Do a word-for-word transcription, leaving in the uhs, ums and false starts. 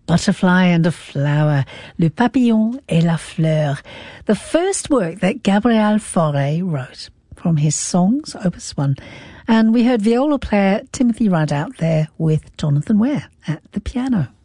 Butterfly and a Flower, Le Papillon et la Fleur, the first work that Gabriel Fauré wrote from his songs, Opus one. And we heard viola player Timothy Rudd out there with Jonathan Ware at the piano.